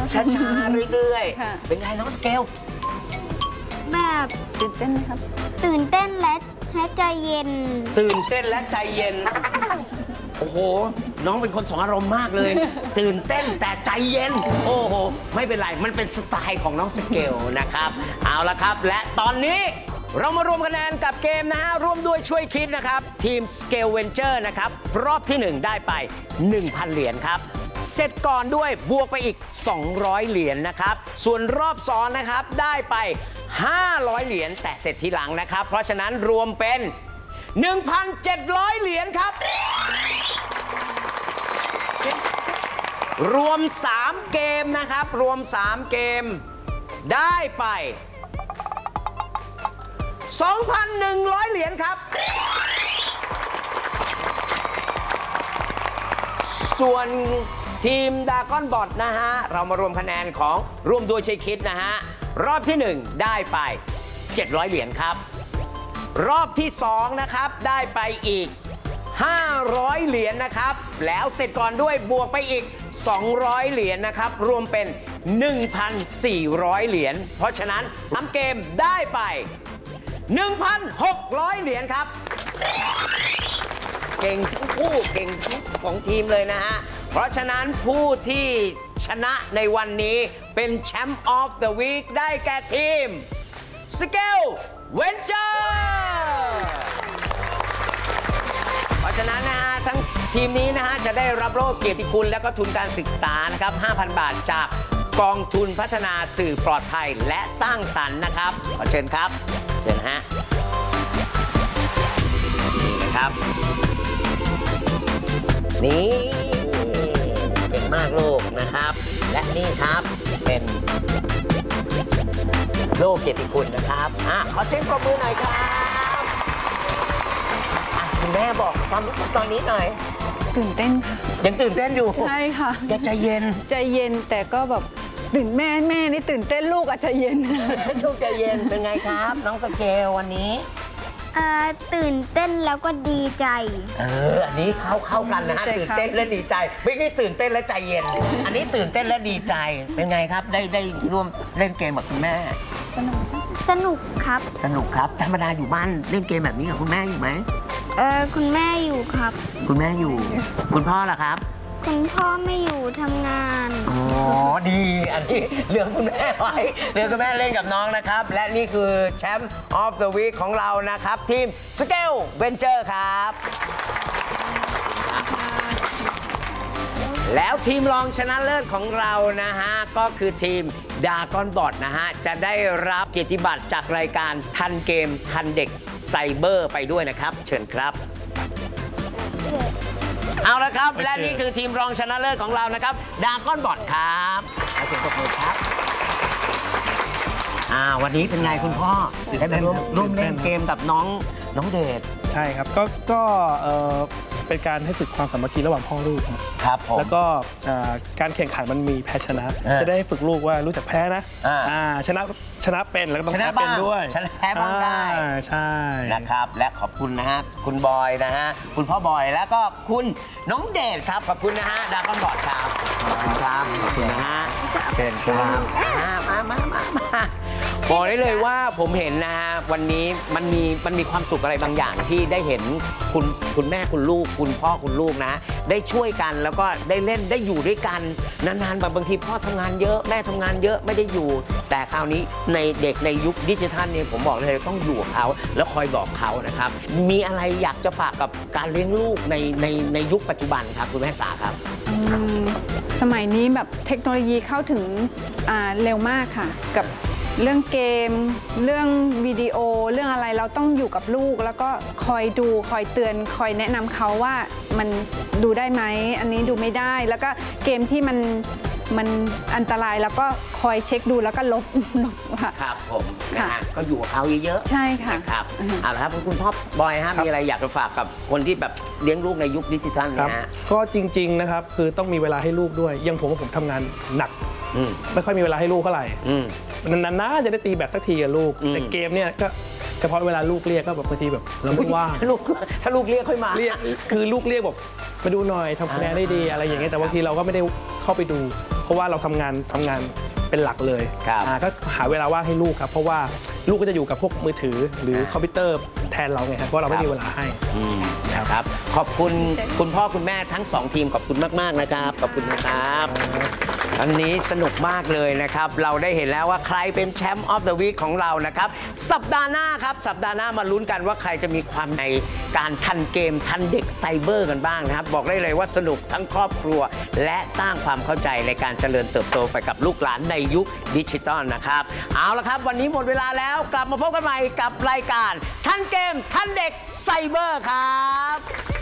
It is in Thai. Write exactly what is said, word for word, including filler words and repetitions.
ช้าๆเรื่อยๆเป็นไงน้องสเกลแบบตื่นเต้นไหมครับตื่นเต้นและและใจเย็นตื่นเต้นและใจเย็นโอ้โหน้องเป็นคนสองอารมณ์มากเลยตื่นเต้นแต่ใจเย็นโอ้โหไม่เป็นไรมันเป็นสไตล์ของน้องสเกลนะครับเอาละครับและตอนนี้เรามารวมคะแนนกับเกมนะฮะร่วมด้วยช่วยคิดนะครับทีม Scale Venture นะครับรอบที่หนึ่งได้ไป หนึ่งพัน เหรียญครับเสร็จก่อนด้วยบวกไปอีกสองร้อยเหรียญนะครับส่วนรอบสองนะครับได้ไปห้าร้อยเหรียญแต่เสร็จทีหลังนะครับเพราะฉะนั้นรวมเป็น หนึ่งพันเจ็ดร้อย เหรียญครับรวมสามเกมนะครับรวมสามเกมได้ไป สองพันหนึ่งร้อย เหรียญครับส่วนทีมดากอนบอทนะฮะเรามารวมคะแนนของร่วมด้วยช่วยคิดนะฮะรอบที่หนึ่งได้ไปเจ็ดร้อยเหรียญครับรอบที่สองนะครับได้ไปอีกห้าร้อยเหรียญนะครับแล้วเสร็จก่อนด้วยบวกไปอีกสองร้อยเหรียญนะครับรวมเป็น หนึ่งพันสี่ร้อย เหรียญเพราะฉะนั้นทำเกมได้ไป หนึ่งพันหกร้อย เหรียญครับเก่งทั้งคู่เก่งทั้งสองทีมเลยนะฮะเพราะฉะนั้นผู้ที่ชนะในวันนี้เป็นแชมป์ออฟเดอะวีคได้แก่ทีม Scale Venture เพราะฉะนั้นนะฮะทั้งทีมนี้นะฮะจะได้รับโล่เกียรติคุณและก็ทุนการศึกษานะครับ ห้าพัน บาทจากกองทุนพัฒนาสื่อปลอดภัยและสร้างสรรค์นะครับขอเชิญครับเชิญฮะนี่นะครับนี่เก่งมากลูกนะครับและนี่ครับเป็นโล่เกียรติคุณนะครับอ่ะขอเสียงปรบมือหน่อยครับอ่ะคุณแม่บอกความรู้สึกตอนนี้หน่อยตื่นเต้นค่ะยังตื่นเต้นอยู่ใช่ค่ะแกใจเย็นใจเย็นแต่ก็แบบตื่นแม่แม่นี่ตื่นเต้นลูกอาจจะเย็นลูกใจเย็นเป็นไงครับน้องสเกลวันนี้ตื่นเต้นแล้วก็ดีใจเอออันนี้เข้าเข้ากันนะฮะตื่นเต้นและดีใจไม่ใช่ตื่นเต้นและใจเย็นอันนี้ตื่นเต้นและดีใจเป็นไงครับได้ได้ร่วมเล่นเกมกับคุณแม่สนุกครับสนุกครับธรรมดาอยู่บ้านเล่นเกมแบบนี้กับคุณแม่อยู่ไหมเออคุณแม่อยู่ครับคุณแม่อยู่คุณพ่อล่ะครับคุณพ่อไม่อยู่ทำงานอ๋อดีอันนี้เหลือคุณแม่ไว้เหลือคุณแม่เล่นกับน้องนะครับและนี่คือแชมป์ออฟเดอะวีคของเรานะครับทีม Scale Venture ครับแล้วทีมรองชนะเลิศของเรานะฮะก็คือทีมดากอนบอทนะฮะจะได้รับเกียรติบัตรจากรายการทันเกมทันเด็กไซเบอร์ไปด้วยนะครับเชิญครับเอาละครับและนี่คือทีมรองชนะเลิศของเรานะครับดากอนบอทครับขอเสียงปรบมือครับอ่าวันนี้เป็นไงคุณพ่อได้มาร่วมร่วมเล่นเกมกับน้องน้องเดชใช่ครับก็ก็เออเป็นการให้ฝึกความสามัคคีระหว่างพ่อลูกครับผมแล้วก็การแข่งขันมันมีแพ้ชนะจะได้ฝึกลูกว่ารู้จักแพ้นะชนะชนะเป็นแล้วก็ต้องแพ้เป็นด้วยชนะแพ้บ้างได้ใช่นะครับและขอบคุณนะฮะคุณบอยนะฮะคุณพ่อบอยแล้วก็คุณน้องเดชครับขอบคุณนะฮะดากอนบอทครับขอบคุณครับขอบคุณนะฮะเชิญครับมามามามาบอกได้เลยว่าผมเห็นนะฮะวันนี้มันมีมันมีความสุขอะไรบางอย่างที่ได้เห็นคุณคุณแม่คุณลูกคุณพ่อคุณลูกนะได้ช่วยกันแล้วก็ได้เล่นได้อยู่ด้วยกันนานๆแบบบางทีพ่อทำงานเยอะแม่ทำงานเยอะไม่ได้อยู่แต่คราวนี้ในเด็กในยุคดิจิทัลเนี่ยผมบอกเลยต้องอยู่กับเขาแล้วคอยบอกเขานะครับมีอะไรอยากจะฝากกับการเลี้ยงลูกในในในยุคปัจจุบันครับคุณแม่สาครับสมัยนี้แบบเทคโนโลยีเข้าถึงเร็วมากค่ะกับเรื่องเกมเรื่องวิดีโอเรื่องอะไรเราต้องอยู่กับลูกแล้วก็คอยดูคอยเตือนคอยแนะนำเขาว่ามันดูได้ไหมอันนี้ดูไม่ได้แล้วก็เกมที่มันมันอันตรายแล้วก็คอยเช็คดูแล้วก็ลบลบค่ะครับผมนะฮะก็อยู่กับเขาเยอะๆใช่ค่ะครับเอาละครับคุณพ่อบอยฮะมีอะไรอยากจะฝากกับคนที่แบบเลี้ยงลูกในยุคดิจิทัลเนี่ยฮะก็จริงๆนะครับคือต้องมีเวลาให้ลูกด้วยยังผมว่าผมทำงานหนักไม่ค่อยมีเวลาให้ลูกเท่าไหร่นานๆจะได้ตีแบบสักทีกับลูกแต่เกมเนี่ยก็เฉพาะเวลาลูกเรียกก็แบบบางทีแบบเราไม่ว่างลูกถ้าลูกเรียกค่อยมาเรียกคือลูกเรียกแบบมาดูหน่อยทำคะแนนได้ดีอะไรอย่างเงี้ยแต่บางทีเราก็ไม่ได้เข้าไปดูพราะว่าเราทำงานทำงานเป็นหลักเลยครับอ่าก็หาเวลาว่างให้ลูกครับเพราะว่าลูกก็จะอยู่กับพวกมือถือหรือคอมพิวเตอร์แทนเราไงครับเพราะเราไม่มีเวลาให้อืมนะครับขอบคุณคุณพ่อคุณแม่ทั้งสองทีมขอบคุณมากๆนะครับขอบคุณนะครับอันนี้สนุกมากเลยนะครับ เราได้เห็นแล้วว่าใครเป็นแชมป์ออฟเดอะวีคของเรานะครับ สัปดาห์หน้าครับ สัปดาห์หน้ามาลุ้นกันว่าใครจะมีความในการทันเกมทันเด็กไซเบอร์กันบ้างนะครับ บอกได้เลยว่าสนุกทั้งครอบครัว และสร้างความเข้าใจในการเจริญเติบโตไปกับลูกหลานในยุคดิจิตอลนะครับ เอาละครับ วันนี้หมดเวลาแล้วกลับมาพบกันใหม่กับรายการทันเกมทันเด็กไซเบอร์ครับ